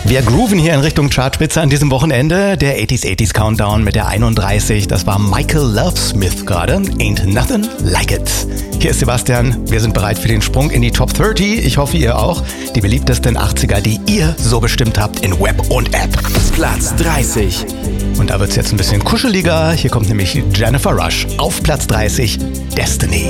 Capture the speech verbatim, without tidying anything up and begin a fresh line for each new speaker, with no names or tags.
Wir grooven hier in Richtung Chartspitze an diesem Wochenende. Der achtziger achtziger Countdown mit der einunddreißig. Das war Michael Lovesmith gerade. Ain't nothing like it. Hier ist Sebastian. Wir sind bereit für den Sprung in die Top dreißig. Ich hoffe, ihr auch. Die beliebtesten achtziger, die ihr so bestimmt habt in Web und App.
Platz dreißig.
Und da wird's jetzt ein bisschen kuscheliger. Hier kommt nämlich Jennifer Rush auf Platz dreißig. Destiny.